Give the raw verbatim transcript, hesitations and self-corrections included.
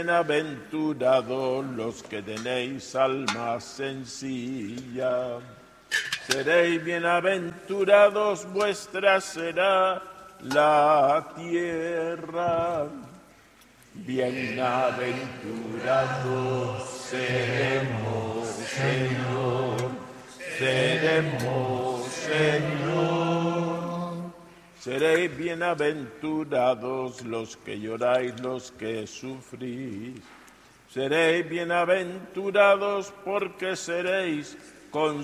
Bienaventurados los que tenéis alma sencilla, seréis bienaventurados, vuestra será la tierra. Bienaventurados seremos, Señor, seremos, Señor. Seréis bienaventurados los que lloráis, los que sufrís. Seréis bienaventurados porque seréis consolados.